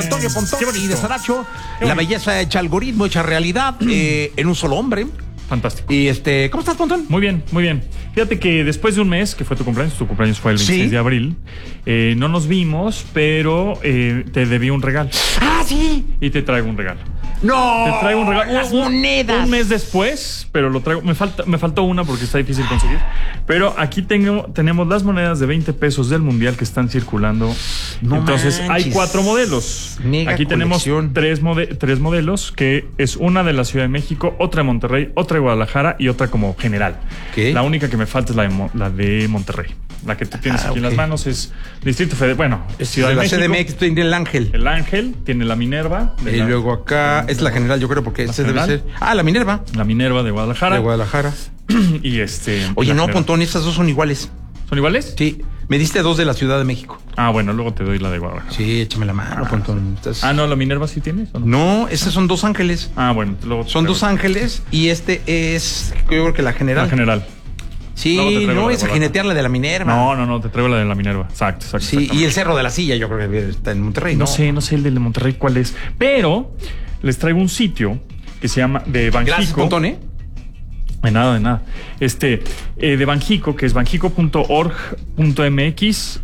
Antonio Pontón y de Saracho, la belleza hecha algoritmo, hecha realidad en un solo hombre. Fantástico. Y ¿cómo estás, Pontón? Muy bien, muy bien. Fíjate que después de un mes, que fue tu cumpleaños fue el 26 de abril, no nos vimos, pero te debí un regalo. ¡Ah, sí! Y te traigo un regalo. ¡No! Te traigo un regalo. ¡Las monedas! Un mes después, pero lo traigo. Me faltó una porque está difícil conseguir. Pero aquí tenemos las monedas de 20 pesos del Mundial que están circulando. No Entonces, manches. hay 4 modelos. Mega aquí colección. tenemos tres modelos, que es una de la Ciudad de México, otra de Monterrey, otra de Guadalajara y otra como general. ¿Qué? La única que me falta es la de Monterrey. La que tú tienes aquí en las manos es Distrito Federal. Bueno, es Ciudad de México. La CDMX tiene el Ángel. El Ángel, tiene la Minerva. Y luego acá es la general, yo creo, porque este debe ser. Ah, la Minerva. La Minerva de Guadalajara. De Guadalajara. Y Oye, no, Pontón, estas dos son iguales. ¿Son iguales? Sí. Me diste dos de la Ciudad de México. Ah, bueno, luego te doy la de Guadalajara. Sí, échame la mano, Pontón. No, ¿la Minerva sí tienes? ¿O no? No, esas son dos ángeles. Ah, bueno. Luego son dos ángeles y este es, yo creo que la general. La general. Sí, no es a jinetear la de la Minerva. No, te traigo la de la Minerva. Exacto. Sí, y el Cerro de la Silla, yo creo que está en Monterrey, ¿no? No sé el de Monterrey cuál es. Pero les traigo un sitio que se llama de Banjico. Gracias, Pontón, De nada. De Banjico, que es banjico.org.mx,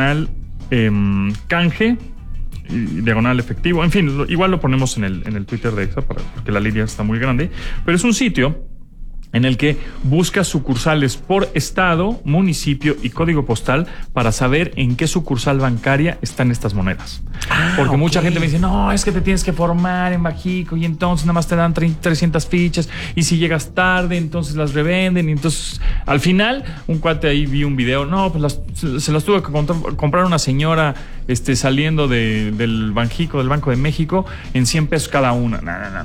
/canje, diagonal efectivo. En fin, igual lo ponemos en el Twitter de Exa porque la línea está muy grande. Pero es un sitio en el que busca sucursales por estado, municipio y código postal para saber en qué sucursal bancaria están estas monedas. Porque mucha gente me dice, no, es que te tienes que formar en Banjico y entonces nada más te dan 300 fichas y si llegas tarde entonces las revenden y entonces al final un cuate ahí vi un video, no, pues se las tuvo que comprar una señora saliendo del Banjico, del Banco de México en 100 pesos cada una.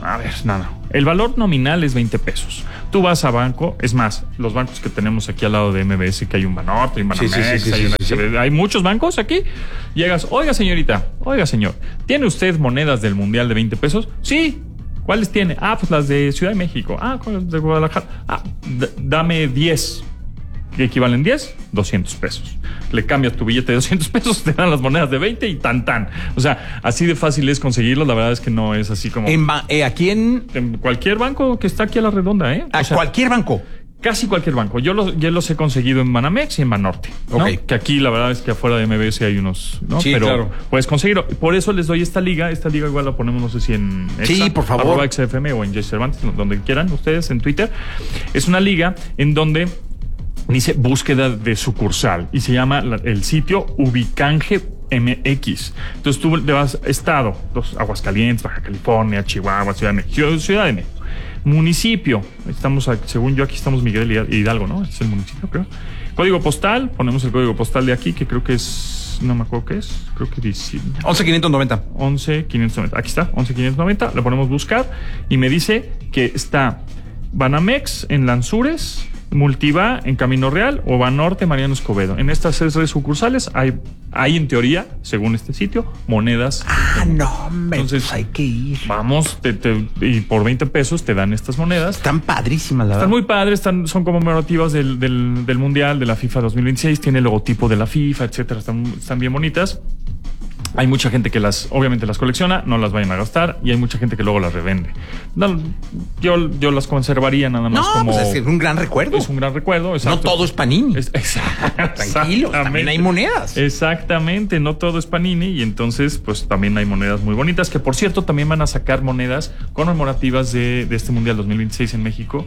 No. El valor nominal es 20 pesos. Tú vas a banco, es más, los bancos que tenemos aquí al lado de MBS, que hay un Banorte, hay un Banamex, hay muchos bancos aquí. Llegas, oiga señorita, oiga señor, ¿tiene usted monedas del Mundial de 20 pesos? Sí. ¿Cuáles tiene? Pues las de Ciudad de México. ¿Cuáles de Guadalajara? Dame 10. ¿Qué equivalen 10? 200 pesos. Le cambias tu billete de 200 pesos, te dan las monedas de 20 y tan. O sea, así de fácil es conseguirlo. La verdad es que no es así como... ¿Aquí en cualquier banco que está aquí a la redonda, ¿eh? Cualquier banco. Casi cualquier banco. Yo ya los he conseguido en Banamex y en Banorte, ¿no? Okay. Que aquí la verdad es que afuera de MBS hay unos, ¿no? Sí, pero claro. Puedes conseguirlo. Por eso les doy esta liga. Esta liga igual la ponemos, no sé si en Exa, por favor. @XFM o en Jay Cervantes, donde quieran ustedes, en Twitter. Es una liga en donde dice búsqueda de sucursal y se llama el sitio Ubicanje MX. Entonces tú le vas estado, Aguascalientes, Baja California, Chihuahua, Ciudad de México. Municipio, según yo aquí estamos Miguel Hidalgo, ¿no? Este es el municipio, creo. Código postal, ponemos el código postal de aquí, que creo que es, no me acuerdo qué es, creo que dice 11590. 11590, aquí está, 11590, le ponemos buscar y me dice que está Banamex en Lanzures, Multiva en Camino Real o Banorte Mariano Escobedo. En estas 6 sucursales hay en teoría, según este sitio, monedas. No, hombre, entonces pues hay que ir. Vamos, y por 20 pesos te dan estas monedas. Están padrísimas, la verdad. Están muy padres, son conmemorativas del Mundial, de la FIFA 2026, tiene el logotipo de la FIFA, etcétera, están bien bonitas. Hay mucha gente que obviamente las colecciona, no las vayan a gastar, y hay mucha gente que luego las revende. No, yo las conservaría nada más como... Pues es un gran recuerdo. Es un gran recuerdo, exacto. No todo es Panini. Tranquilos, también hay monedas. Exactamente, no todo es Panini, y entonces pues también hay monedas muy bonitas, que por cierto también van a sacar monedas conmemorativas de este Mundial 2026 en México,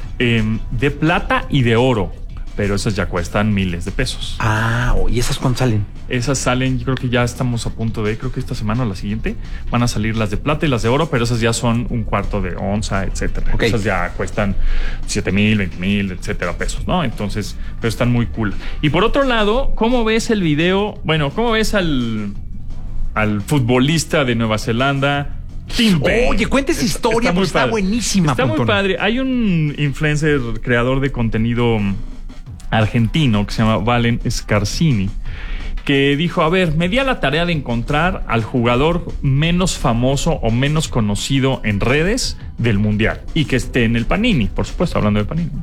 de plata y de oro. Pero esas ya cuestan miles de pesos. ¿Y esas cuándo salen? Esas salen, yo creo que ya estamos a punto creo que esta semana o la siguiente, van a salir las de plata y las de oro, pero esas ya son un cuarto de onza, etcétera. Okay. Esas ya cuestan 7,000, 20,000, etcétera pesos, ¿no? Entonces, pero están muy cool. Y por otro lado, ¿cómo ves el video? Bueno, ¿cómo ves al futbolista de Nueva Zelanda? Oye, cuenta esa historia, está buenísima. Está muy padre. Hay un influencer, creador de contenido argentino que se llama Valen Scarsini, que dijo, a ver, me di a la tarea de encontrar al jugador menos famoso o menos conocido en redes del Mundial y que esté en el Panini, por supuesto, hablando de Panini.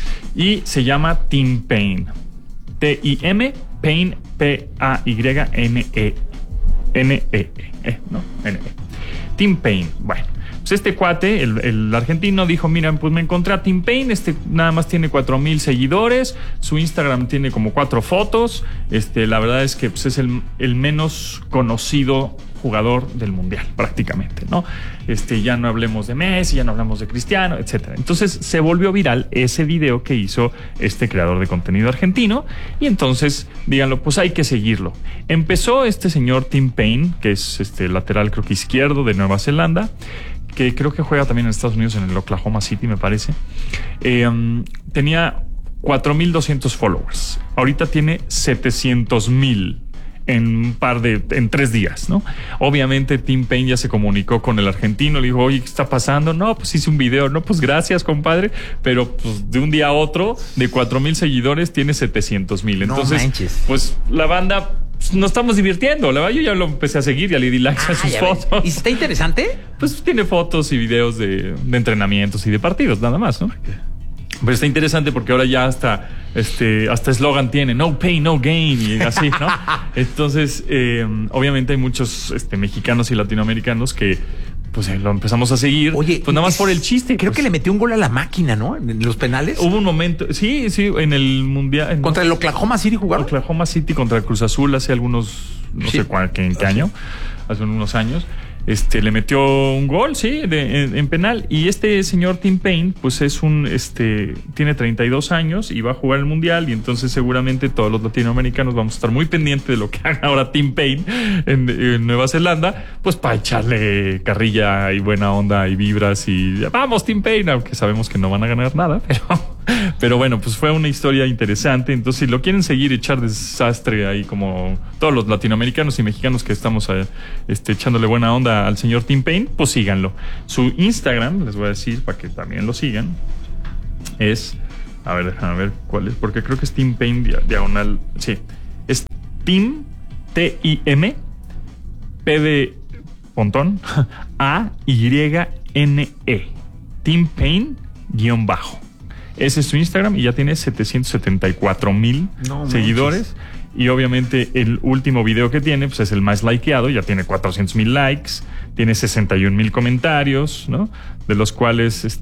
Y se llama Tim Payne. T-I-M, Payne, P-A-Y-N-E. ¿no? NE. Tim Paine, bueno. Pues este cuate, el argentino, dijo, mira, pues me encontré a Tim Paine, nada más tiene 4,000 seguidores, su Instagram tiene como 4 fotos, la verdad es que pues, es el menos conocido jugador del mundial, prácticamente, ¿no? Ya no hablemos de Messi, ya no hablamos de Cristiano, etcétera. Entonces se volvió viral ese video que hizo este creador de contenido argentino y entonces, díganlo, pues hay que seguirlo. Empezó este señor Tim Paine, que es lateral creo que izquierdo de Nueva Zelanda, que creo que juega también en Estados Unidos en el Oklahoma City, me parece. Tenía 4,200 followers. Ahorita tiene 700,000 en 3 días, ¿no? Obviamente Tim Paine ya se comunicó con el argentino, le dijo, oye, ¿qué está pasando? No, pues hice un video, no, pues gracias, compadre, pero pues de un día a otro, de 4,000 seguidores, tiene 700,000. Entonces, no manches. Pues la banda... nos estamos divirtiendo, la verdad, yo ya lo empecé a seguir, ya le di likes a sus fotos. ¿Y está interesante? Pues tiene fotos y videos de entrenamientos y de partidos, nada más, ¿no? Pero está interesante porque ahora ya hasta eslogan tiene, no pain, no gain, y así, ¿no? Entonces, obviamente hay muchos mexicanos y latinoamericanos que pues lo empezamos a seguir. Oye, pues nada más por el chiste. Creo pues, que le metió un gol a la máquina, ¿no? En los penales. Hubo un momento, sí, en el Mundial. Contra el Oklahoma City jugaron. Oklahoma City contra el Cruz Azul hace algunos, no sé en qué año, hace unos años. Le metió un gol, sí, en penal. Y este señor Tim Paine, pues es tiene 32 años y va a jugar el Mundial. Y entonces seguramente todos los latinoamericanos vamos a estar muy pendientes de lo que haga ahora Tim Paine en Nueva Zelanda, pues para echarle carrilla y buena onda y vibras y vamos Tim Paine, aunque sabemos que no van a ganar nada, pero bueno, pues fue una historia interesante. Entonces, si lo quieren seguir, echar desastre ahí como todos los latinoamericanos y mexicanos que estamos echándole buena onda al señor Tim Paine, pues síganlo. Su Instagram, les voy a decir para que también lo sigan, es, a ver, déjame ver cuál es, porque creo que es Tim Paine diagonal, sí, es Tim, T-I-M, P de pontón, A-Y-N-E, Tim Paine _ ese es su Instagram y ya tiene 774,000 seguidores. Y obviamente el último video que tiene pues es el más likeado, ya tiene 400,000 likes, tiene 61,000 comentarios, ¿no? De los cuales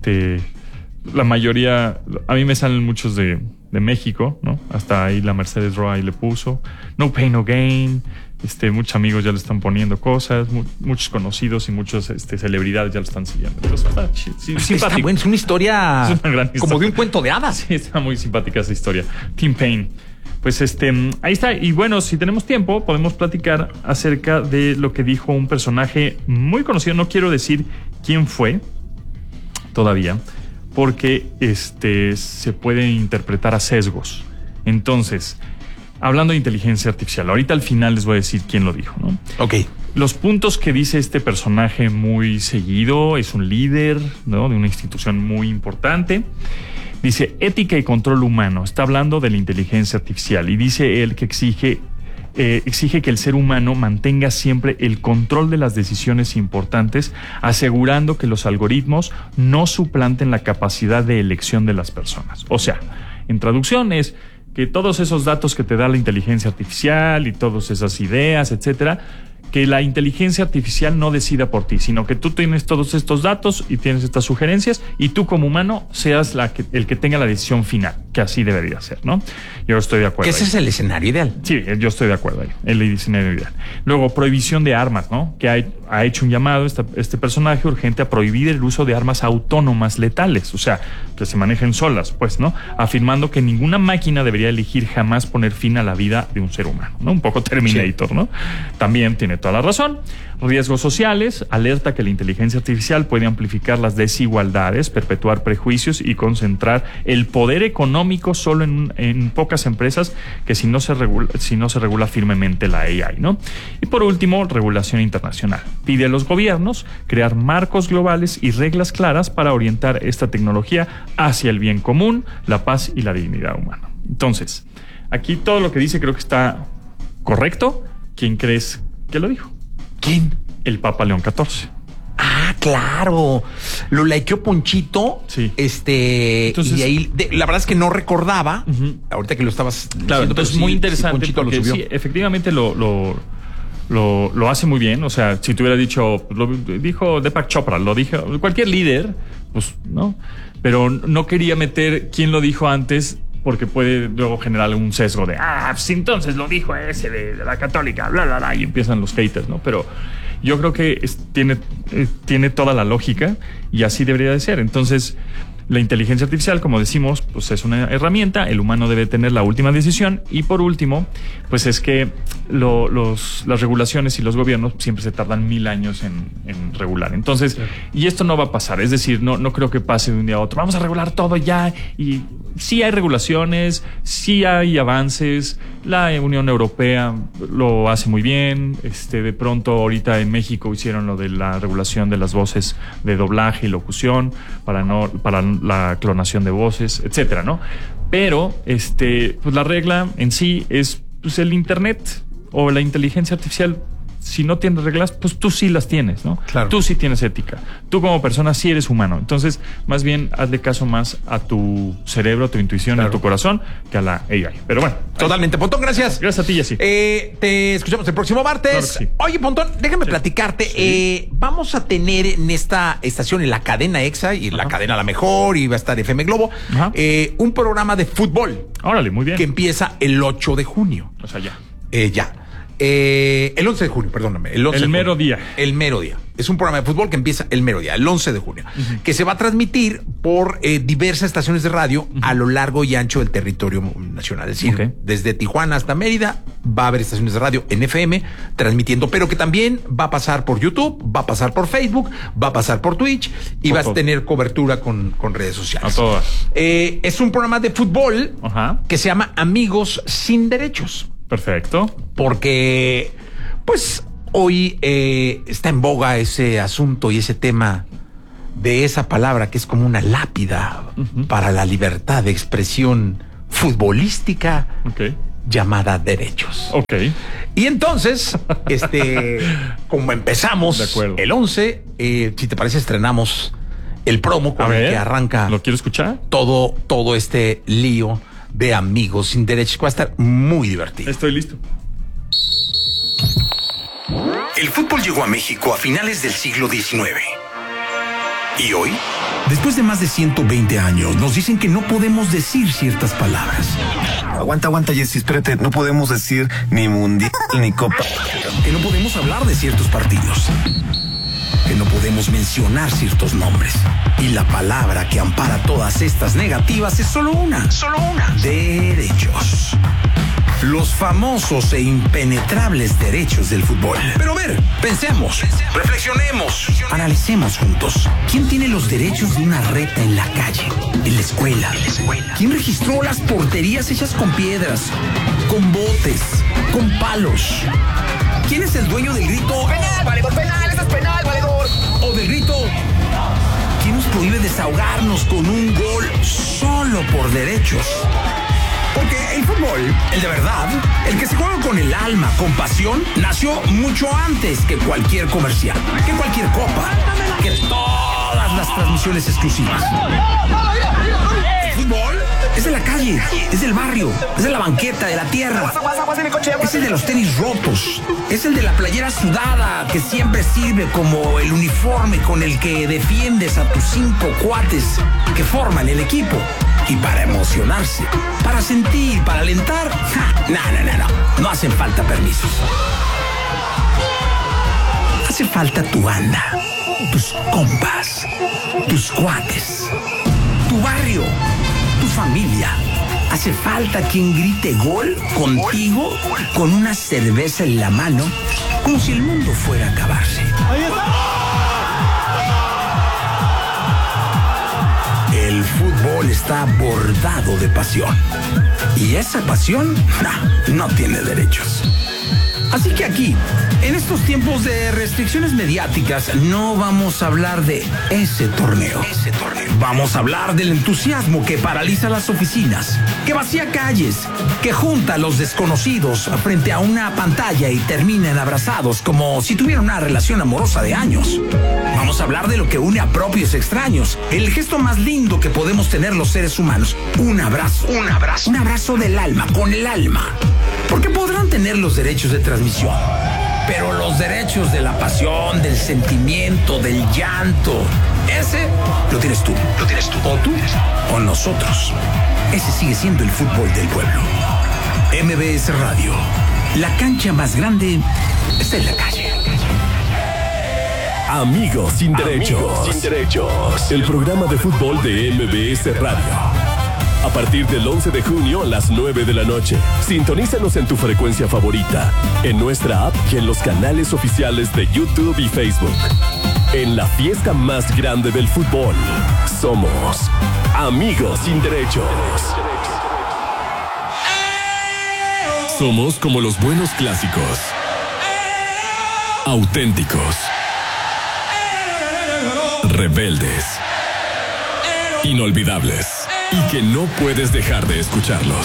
la mayoría, a mí me salen muchos de México, ¿no? Hasta ahí la Mercedes Roa le puso no pain, no gain. Muchos amigos ya le están poniendo cosas, muchos conocidos y muchas celebridades ya lo están siguiendo. Entonces, está bueno, es una historia, es una gran historia, como de un cuento de hadas. Sí, está muy simpática esa historia. Tim Paine. Pues ahí está. Y bueno, si tenemos tiempo, podemos platicar acerca de lo que dijo un personaje muy conocido. No quiero decir quién fue todavía, porque se puede interpretar a sesgos. Entonces, hablando de inteligencia artificial, ahorita al final les voy a decir quién lo dijo, ¿no? Ok. Los puntos que dice este personaje muy seguido, es un líder, ¿no? De una institución muy importante. Dice, ética y control humano. Está hablando de la inteligencia artificial y dice él que exige que el ser humano mantenga siempre el control de las decisiones importantes, asegurando que los algoritmos no suplanten la capacidad de elección de las personas. O sea, en traducción es que todos esos datos que te da la inteligencia artificial y todas esas ideas, etcétera, que la inteligencia artificial no decida por ti, sino que tú tienes todos estos datos y tienes estas sugerencias y tú como humano seas el que tenga la decisión final, que así debería ser, ¿no? Yo estoy de acuerdo. Que ese es el escenario ideal. Sí, yo estoy de acuerdo ahí, el escenario ideal. Luego, prohibición de armas, ¿no? Que ha hecho un llamado este personaje urgente a prohibir el uso de armas autónomas letales, o sea, que se manejen solas, pues, ¿no? Afirmando que ninguna máquina debería elegir jamás poner fin a la vida de un ser humano, ¿no? Un poco Terminator, sí. ¿no? También tiene toda la razón. Riesgos sociales, alerta que la inteligencia artificial puede amplificar las desigualdades, perpetuar prejuicios y concentrar el poder económico solo en pocas empresas que si no se regula firmemente la AI, ¿no? Y por último, regulación internacional. Pide a los gobiernos crear marcos globales y reglas claras para orientar esta tecnología hacia el bien común, la paz y la dignidad humana. Entonces, aquí todo lo que dice creo que está correcto. ¿Quién crees que lo dijo? ¿Quién? El Papa León XIV. Ah, claro. Lo likeó Ponchito. Sí. Entonces, y ahí, la verdad es que no recordaba. Ahorita que lo estabas claro, diciendo, entonces muy interesante Ponchito porque lo subió. sí, efectivamente lo lo hace muy bien. O sea, si te hubiera dicho, lo dijo Deepak Chopra, lo dijo cualquier líder, pues no. Pero no quería meter quién lo dijo antes, porque puede luego generar un sesgo de, pues entonces lo dijo ese de la católica, bla, bla, bla, y empiezan los haters, ¿no? Pero yo creo que tiene toda la lógica y así debería de ser. Entonces, la inteligencia artificial, como decimos, pues es una herramienta, el humano debe tener la última decisión. Y por último, pues es que las regulaciones y los gobiernos siempre se tardan 1000 años en regular. Entonces, claro. Y esto no va a pasar, es decir, no creo que pase de un día a otro. Vamos a regular todo ya. Y sí hay regulaciones, sí hay avances. La Unión Europea lo hace muy bien. De pronto ahorita en México hicieron lo de la regulación de las voces de doblaje y locución para la clonación de voces, etcétera, ¿no? Pero pues la regla en sí es pues el internet o la inteligencia artificial. Si no tienes reglas, pues tú sí las tienes, ¿no? Claro. Tú sí tienes ética. Tú como persona sí eres humano. Entonces, más bien, hazle caso más a tu cerebro, a tu intuición, claro, a tu corazón, que a la AI. Pero bueno. Totalmente. Pontón, gracias. Gracias a ti, Jessy. Te escuchamos el próximo martes. Claro que sí. Oye, Pontón, déjame platicarte. Sí. Vamos a tener en esta estación, en la cadena EXA y en la cadena La Mejor, y va a estar FM Globo, un programa de fútbol. Órale, muy bien. Que empieza el 8 de junio. O sea, ya. Ya. El 11 de junio, perdóname. El mero día. El mero día. Es un programa de fútbol que empieza el mero día, el 11 de junio, que se va a transmitir por diversas estaciones de radio a lo largo y ancho del territorio nacional. Es decir, desde Tijuana hasta Mérida va a haber estaciones de radio en FM transmitiendo, pero que también va a pasar por YouTube, va a pasar por Facebook, va a pasar por Twitch y vas a tener cobertura con redes sociales. A todas. Es un programa de fútbol que se llama Amigos Sin Derechos. Perfecto. Porque, pues, hoy está en boga ese asunto y ese tema de esa palabra que es como una lápida para la libertad de expresión futbolística llamada derechos. Y entonces, como empezamos el 11, si te parece, estrenamos el promo con el que arranca. ¿Lo quiero escuchar? Todo este lío de Amigos Sin Derechos. Va a estar muy divertido. Estoy listo. El fútbol llegó a México a finales del siglo XIX. ¿Y hoy? Después de más de 120 años, nos dicen que no podemos decir ciertas palabras. Aguanta, Jessy, espérate. No podemos decir ni mundial ni copa. Que no podemos hablar de ciertos partidos. Que no podemos mencionar ciertos nombres. Y la palabra que ampara todas estas negativas es solo una. Derechos. Los famosos e impenetrables derechos del fútbol. Pero a ver, pensemos, reflexionemos, analicemos juntos. ¿Quién tiene los derechos de una reta en la calle, en la escuela? ¿Quién registró las porterías hechas con piedras, con botes, con palos? ¿Quién es el dueño del grito? ¡Penal, valedor, penal! ¡Eso es penal, valedor! O del grito: ¿quién nos prohíbe desahogarnos con un gol solo por derechos? Porque el fútbol, el de verdad, el que se juega con el alma, con pasión, nació mucho antes que cualquier comercial, que cualquier copa, que todas las transmisiones exclusivas. El fútbol es de la calle, es del barrio, es de la banqueta, de la tierra. Es el de los tenis rotos, es el de la playera sudada que siempre sirve como el uniforme con el que defiendes a tus 5 cuates que forman el equipo. Y para emocionarse, para sentir, para alentar, no hacen falta permisos. Hace falta tu banda, tus compas, tus cuates, tu barrio, tu familia. Hace falta quien grite gol contigo con una cerveza en la mano, como si el mundo fuera a acabarse. ¡Ahí está! El fútbol está bordado de pasión. Y esa pasión no tiene derechos. Así que aquí, en estos tiempos de restricciones mediáticas, no vamos a hablar de ese torneo. Vamos a hablar del entusiasmo que paraliza las oficinas, que vacía calles, que junta a los desconocidos frente a una pantalla y terminan abrazados como si tuvieran una relación amorosa de años. Vamos a hablar de lo que une a propios extraños, el gesto más lindo que podemos tener los seres humanos. Un abrazo. Un abrazo del alma, con el alma. Porque podrán tener los derechos de transmisión, Pero los derechos de la pasión, del sentimiento, del llanto, ese lo tienes tú. Lo tienes tú. O tú o nosotros. Ese sigue siendo el fútbol del pueblo. MBS Radio. La cancha más grande está en la calle. Amigos sin derechos. El programa de fútbol de MBS Radio. A partir del 11 de junio a las 9 de la noche. Sintonízanos en tu frecuencia favorita, en nuestra app y en los canales oficiales de YouTube y Facebook. En la fiesta más grande del fútbol, somos Amigos sin Derechos. Somos como los buenos clásicos. Auténticos. Rebeldes. Inolvidables. Y que no puedes dejar de escucharlos.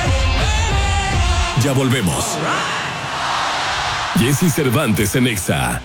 Ya volvemos. Jesse Cervantes en Exa.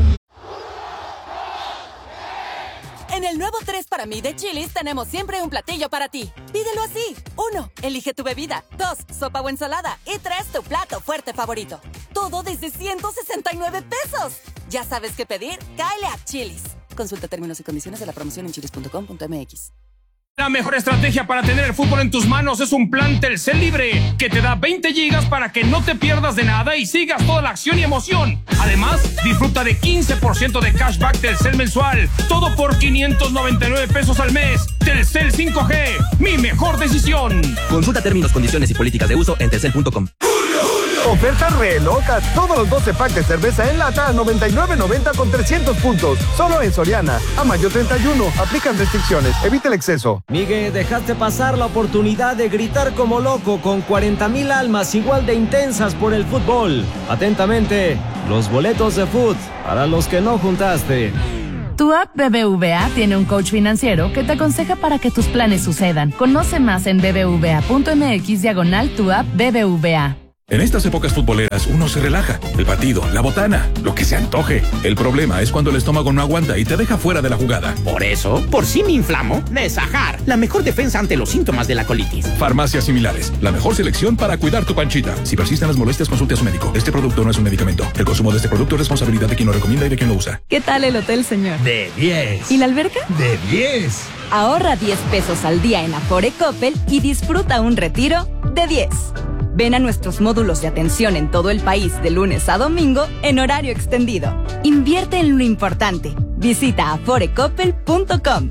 En el nuevo 3 para mí de Chili's tenemos siempre un platillo para ti. Pídelo así. 1. Elige tu bebida. 2. Sopa o ensalada. Y 3. Tu plato fuerte favorito. Todo desde 169 pesos. ¿Ya sabes qué pedir? Cáele a Chili's. Consulta términos y condiciones de la promoción en chilis.com.mx. La mejor estrategia para tener el fútbol en tus manos es un plan Telcel Libre que te da 20 gigas para que no te pierdas de nada y sigas toda la acción y emoción. Además, disfruta de 15% de cashback Telcel mensual. Todo por 599 pesos al mes. Telcel 5G, mi mejor decisión. Consulta términos, condiciones y políticas de uso en telcel.com. Ofertas re locas. Todos los 12 packs de cerveza en lata a $99.90 con 300 puntos. Solo en Soriana. A mayo 31. Aplican restricciones. Evita el exceso. Miguel, dejaste pasar la oportunidad de gritar como loco con 40,000 almas igual de intensas por el fútbol. Atentamente, los boletos de fútbol para los que no juntaste. Tu app BBVA tiene un coach financiero que te aconseja para que tus planes sucedan. Conoce más en bbva.mx/tu app BBVA. En estas épocas futboleras uno se relaja. El partido, la botana, lo que se antoje. El problema es cuando el estómago no aguanta y te deja fuera de la jugada. Por eso, por si me inflamo, Nesajar, la mejor defensa ante los síntomas de la colitis. Farmacias similares, la mejor selección para cuidar tu panchita. Si persisten las molestias, consulte a su médico. Este producto no es un medicamento. El consumo de este producto es responsabilidad de quien lo recomienda y de quien lo usa. ¿Qué tal el hotel, señor? De 10. ¿Y la alberca? De 10. Ahorra 10 pesos al día en Afore Coppel y disfruta un retiro de 10. Ven a nuestros módulos de atención en todo el país de lunes a domingo en horario extendido. Invierte en lo importante. Visita aforecoppel.com.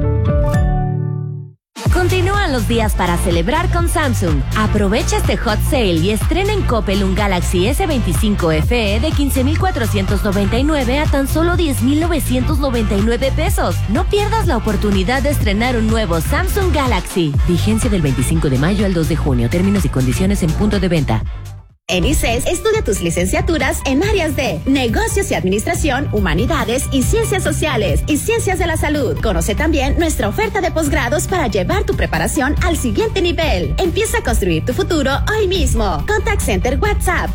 Continúan los días para celebrar con Samsung. Aprovecha este hot sale y estrena en Coppel un Galaxy S25 FE de 15,499 a tan solo 10,999 pesos. No pierdas la oportunidad de estrenar un nuevo Samsung Galaxy. Vigencia del 25 de mayo al 2 de junio. Términos y condiciones en punto de venta. En ICES, estudia tus licenciaturas en áreas de Negocios y Administración, Humanidades y Ciencias Sociales y Ciencias de la Salud. Conoce también nuestra oferta de posgrados para llevar tu preparación al siguiente nivel. Empieza a construir tu futuro hoy mismo. Contact Center WhatsApp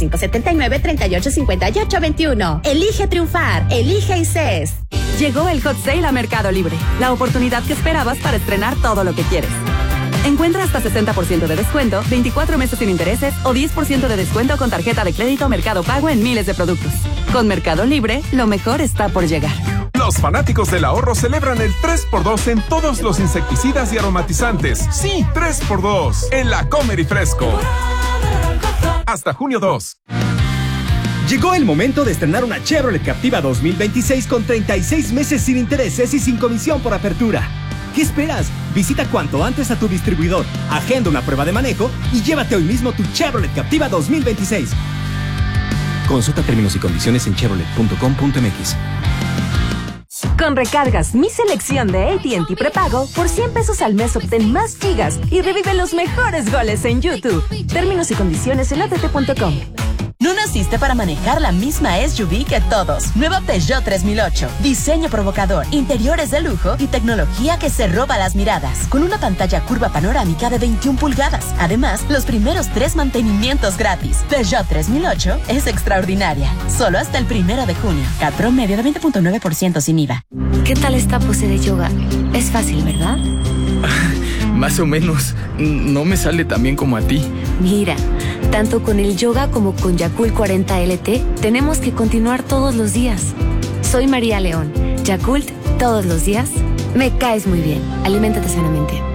5579-385821. Elige triunfar. Elige ICES. Llegó el hot sale a Mercado Libre. La oportunidad que esperabas para estrenar todo lo que quieres. Encuentra hasta 60% de descuento, 24 meses sin intereses o 10% de descuento con tarjeta de crédito Mercado Pago en miles de productos. Con Mercado Libre, lo mejor está por llegar. Los fanáticos del ahorro celebran el 3x2 en todos los insecticidas y aromatizantes. Sí, 3x2 en La Comer y Fresco. Hasta junio 2. Llegó el momento de estrenar una Chevrolet Captiva 2026 con 36 meses sin intereses y sin comisión por apertura. ¿Qué esperas? Visita cuanto antes a tu distribuidor, agenda una prueba de manejo y llévate hoy mismo tu Chevrolet Captiva 2026. Consulta términos y condiciones en chevrolet.com.mx. Con recargas Mi Selección de AT&T Prepago, por 100 pesos al mes obtén más gigas y revive los mejores goles en YouTube. Términos y condiciones en att.com. No naciste para manejar la misma SUV que todos. Nueva Peugeot 3008. Diseño provocador, interiores de lujo y tecnología que se roba las miradas. Con una pantalla curva panorámica de 21 pulgadas. Además, los primeros 3 mantenimientos gratis. Peugeot 3008 es extraordinaria. Solo hasta el 1 de junio. CAT promedio de 20.9% sin IVA. ¿Qué tal esta pose de yoga? Es fácil, ¿verdad? Más o menos. No me sale tan bien como a ti. Mira, tanto con el yoga como con Yakult 40 LT, tenemos que continuar todos los días. Soy María León. Yakult, todos los días. Me caes muy bien. Aliméntate sanamente.